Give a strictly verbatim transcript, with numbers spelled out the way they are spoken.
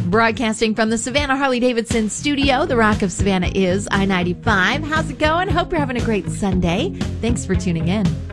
Broadcasting from the Savannah Harley-Davidson studio, the Rock of Savannah is I ninety-five. How's it going? Hope you're having a great Sunday. Thanks for tuning in.